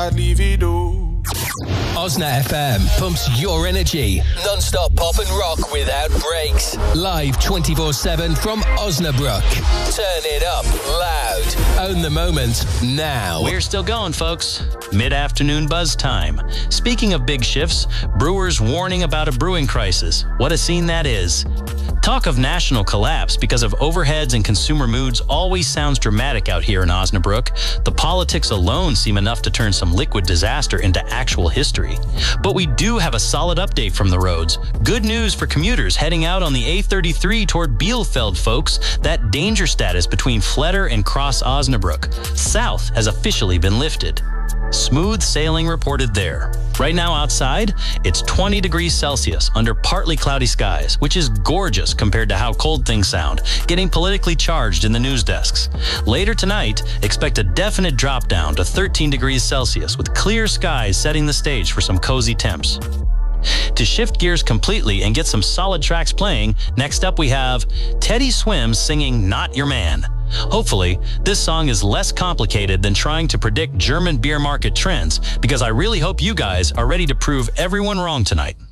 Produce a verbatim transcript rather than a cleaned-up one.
Osna F M pumps your energy. Non-stop pop and rock without breaks. Live twenty-four seven from Osnabrück. Turn it up loud. Own the moment now. We're still going, folks. Mid-afternoon buzz time. Speaking of big shifts, brewers warning about a brewing crisis. What a scene that is. Talk of national collapse because of overheads and consumer moods always sounds dramatic out here in Osnabrück. The politics alone seem enough to turn some liquid disaster into actual history. But we do have a solid update from the roads. Good news for commuters heading out on the A thirty-three toward Bielefeld, folks. That danger status between Fletter and Cross Osnabrück south has officially been lifted. Smooth sailing reported there. Right now outside, it's twenty degrees Celsius under partly cloudy skies, which is gorgeous compared to how cold things sound, getting politically charged in the news desks. Later tonight, expect a definite drop down to thirteen degrees Celsius with clear skies setting the stage for some cozy temps. To shift gears completely and get some solid tracks playing, next up we have Teddy Swims singing Not Your Man. Hopefully, this song is less complicated than trying to predict German beer market trends, because I really hope you guys are ready to prove everyone wrong tonight.